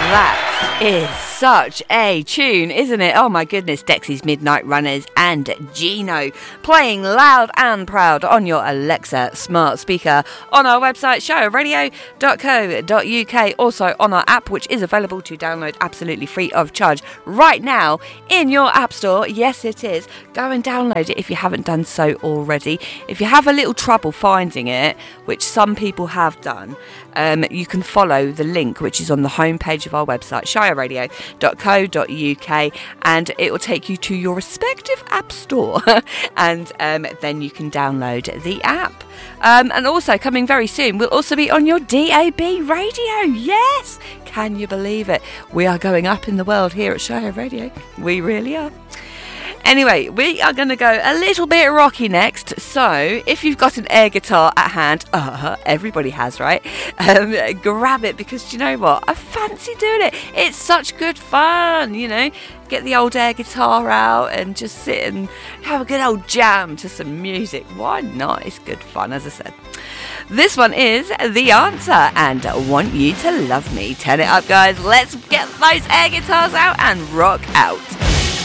That is such a tune, isn't it? Oh my goodness, Dexy's Midnight Runners and Gino playing loud and proud on your Alexa smart speaker on our website showradio.co.uk, also on our app, which is available to download absolutely free of charge right now in your app store. Yes, it is. Go and download it if you haven't done so already. If you have a little trouble finding it, which some people have done, you can follow the link which is on the homepage of our website shireradio.co.uk, and it will take you to your respective app store and then you can download the app. And also coming very soon, we'll also be on your DAB radio. Yes, can you believe it? We are going up in the world here at Shire Radio. We really are. Anyway, we are going to go a little bit rocky next, so if you've got an air guitar at hand, everybody has, right? Grab it, because you know what? I fancy doing it. It's such good fun, you know? Get the old air guitar out and just sit and have a good old jam to some music. Why not? It's good fun, as I said. This one is The Answer and Want You to Love Me. Turn it up, guys. Let's get those air guitars out and rock out.